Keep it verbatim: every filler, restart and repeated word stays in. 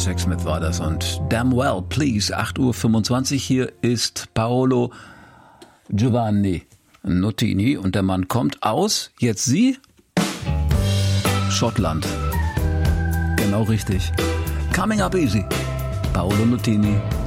Sexsmith war das und Damn Well Please, acht Uhr fünfundzwanzig. Hier ist Paolo Giovanni Nutini und der Mann kommt aus, jetzt Sie, Schottland. Genau richtig. Coming Up Easy, Paolo Nutini.